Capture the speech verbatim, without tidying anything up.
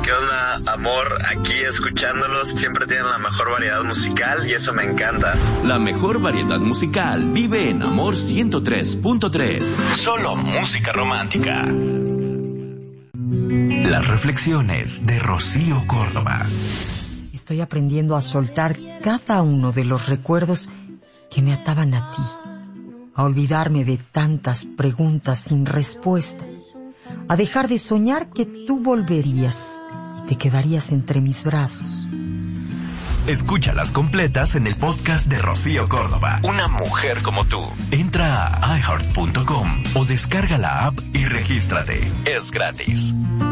¿Qué onda, amor? Aquí escuchándolos, siempre tienen la mejor variedad musical y eso me encanta. La mejor variedad musical vive en Amor ciento tres punto tres. Solo música romántica. Las reflexiones de Rocío Córdoba. Estoy aprendiendo a soltar cada uno de los recuerdos que me ataban a ti, a olvidarme de tantas preguntas sin respuesta, a dejar de soñar que tú volverías y te quedarías entre mis brazos. Escúchalas completas en el podcast de Rocío Córdoba. Una mujer como tú. Entra a i heart punto com o descarga la app y regístrate. Es gratis.